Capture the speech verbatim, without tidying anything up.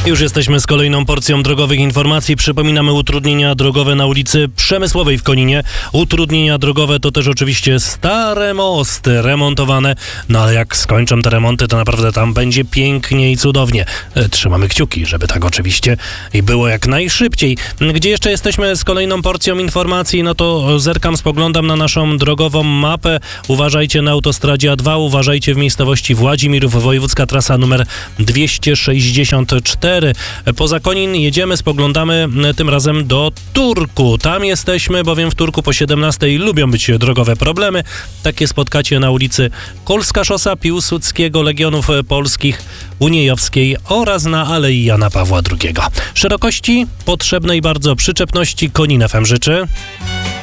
Już jesteśmy z kolejną porcją drogowych informacji. Przypominamy utrudnienia drogowe na ulicy Przemysłowej w Koninie. Utrudnienia drogowe to też oczywiście stare mosty remontowane. No ale jak skończą te remonty, to naprawdę tam będzie pięknie i cudownie. Trzymamy kciuki, żeby tak oczywiście i było jak najszybciej. Gdzie jeszcze jesteśmy z kolejną porcją informacji? No to zerkam, spoglądam na naszą drogową mapę. Uważajcie na autostradzie A dwa, uważajcie w miejscowości Władzimirów, wojewódzka trasa numer dwieście sześćdziesiąt cztery. Poza Konin jedziemy, spoglądamy tym razem do Turku. Tam jesteśmy, bowiem w Turku po siedemnastej lubią być drogowe problemy. Takie spotkacie na ulicy Kolska Szosa, Piłsudskiego, Legionów Polskich, Uniejowskiej oraz na Alei Jana Pawła drugiego. Szerokości potrzebnej bardzo przyczepności Konin F M życzy